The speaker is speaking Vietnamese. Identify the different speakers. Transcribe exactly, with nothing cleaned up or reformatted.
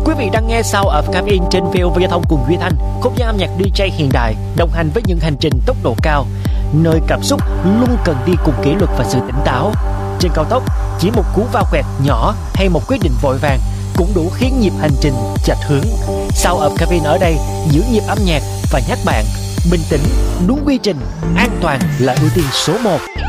Speaker 1: Quý vị đang nghe Sound of Caffeine trên vê o vê Giao thông cùng Duy Thanh, không gian âm nhạc đê gi hiện đại, đồng hành với những hành trình tốc độ cao, nơi cảm xúc luôn cần đi cùng kỷ luật và sự tỉnh táo. Trên cao tốc, chỉ một cú va quẹt nhỏ hay một quyết định vội vàng cũng đủ khiến nhịp hành trình chệch hướng. Sound of Caffeine ở đây giữ nhịp âm nhạc và nhắc bạn bình tĩnh, đúng quy trình, an toàn là ưu tiên số một.